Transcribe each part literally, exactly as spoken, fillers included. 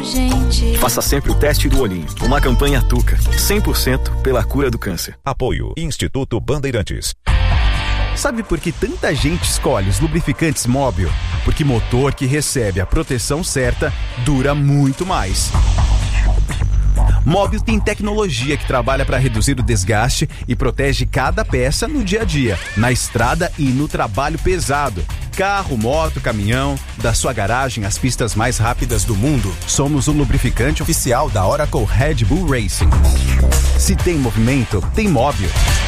urgente. Faça sempre o teste do olhinho. Uma campanha Tuca. cem por cento pela cura do câncer. Apoio Instituto Bandeirantes. Sabe por que tanta gente escolhe os lubrificantes Móbil? Porque motor que recebe a proteção certa dura muito mais. Móbil tem tecnologia que trabalha para reduzir o desgaste e protege cada peça no dia a dia, na estrada e no trabalho pesado. Carro, moto, caminhão, da sua garagem às pistas mais rápidas do mundo, somos o lubrificante oficial da Oracle Red Bull Racing. Se tem movimento, tem Móbil.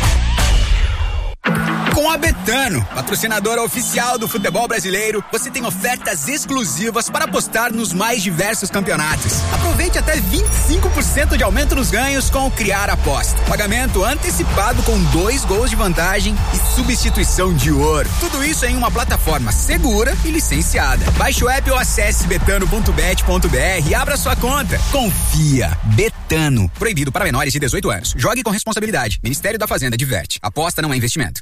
Com a Betano, patrocinadora oficial do futebol brasileiro, você tem ofertas exclusivas para apostar nos mais diversos campeonatos. Aproveite até vinte e cinco por cento de aumento nos ganhos com o Criar Aposta. Pagamento antecipado com dois gols de vantagem e substituição de ouro. Tudo isso em uma plataforma segura e licenciada. Baixe o app ou acesse betano ponto bet ponto br e abra sua conta. Confia. Betano. Proibido para menores de dezoito anos. Jogue com responsabilidade. Ministério da Fazenda diverte. Aposta não é investimento.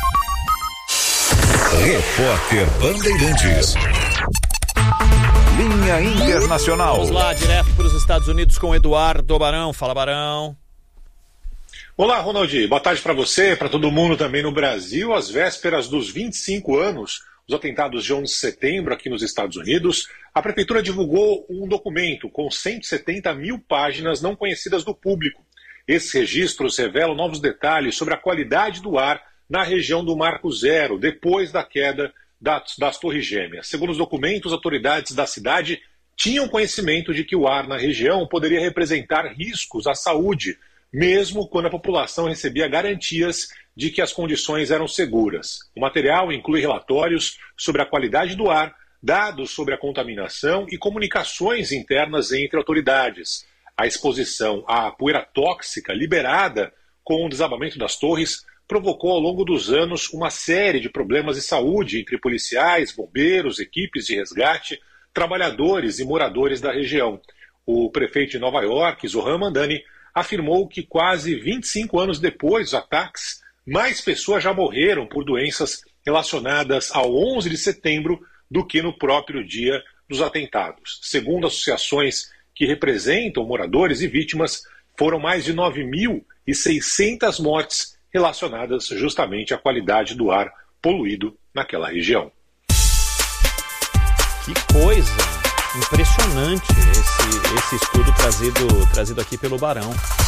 Repórter Bandeirantes. Linha Internacional. Vamos lá, direto para os Estados Unidos com Eduardo Barão. Fala, Barão. Olá, Ronaldi. Boa tarde para você, para todo mundo também no Brasil. Às vésperas dos vinte e cinco anos dos atentados de onze de setembro aqui nos Estados Unidos, a Prefeitura divulgou um documento com cento e setenta mil páginas não conhecidas do público. Esses registros revelam novos detalhes sobre a qualidade do ar na região do Marco Zero, depois da queda das, das Torres Gêmeas. Segundo os documentos, autoridades da cidade tinham conhecimento de que o ar na região poderia representar riscos à saúde, mesmo quando a população recebia garantias de que as condições eram seguras. O material inclui relatórios sobre a qualidade do ar, dados sobre a contaminação e comunicações internas entre autoridades. A exposição à poeira tóxica liberada com o desabamento das torres provocou ao longo dos anos uma série de problemas de saúde entre policiais, bombeiros, equipes de resgate, trabalhadores e moradores da região. O prefeito de Nova York, Zohran Mamdani, afirmou que quase vinte e cinco anos depois dos ataques, mais pessoas já morreram por doenças relacionadas ao onze de setembro do que no próprio dia dos atentados. Segundo associações que representam moradores e vítimas, foram mais de nove mil e seiscentas mortes relacionadas justamente à qualidade do ar poluído naquela região. Que coisa! Impressionante esse, esse estudo trazido, trazido aqui pelo Barão.